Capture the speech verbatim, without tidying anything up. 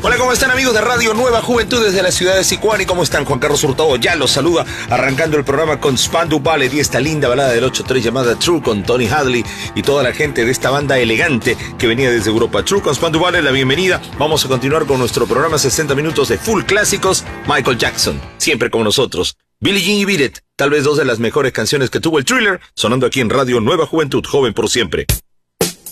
Hola, ¿cómo están, amigos de Radio Nueva Juventud desde la ciudad de Sicuani? ¿Cómo están? Juan Carlos Hurtado ya los saluda, arrancando el programa con Spandau Ballet y esta linda balada del ocho tres llamada True con Tony Hadley y toda la gente de esta banda elegante que venía desde Europa. True con Spandau Ballet, la bienvenida. Vamos a continuar con nuestro programa sesenta minutos de full clásicos. Michael Jackson, siempre con nosotros. Billie Jean y Beat It, tal vez dos de las mejores canciones que tuvo el Thriller, sonando aquí en Radio Nueva Juventud, joven por siempre.